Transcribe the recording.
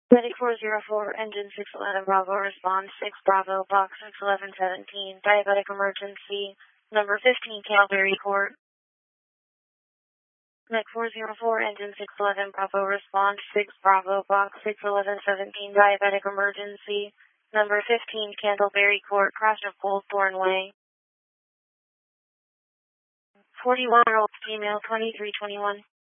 Medic 404, engine 611 Bravo, respond 6 Bravo, box 61117, diabetic emergency, number 15 Calvary Court. Medic 404, engine 611 Bravo, respond 6 Bravo, box 61117, diabetic emergency, number 15 Candleberry Court, crash of Goldthorn Way. 41-year-old female, 2321.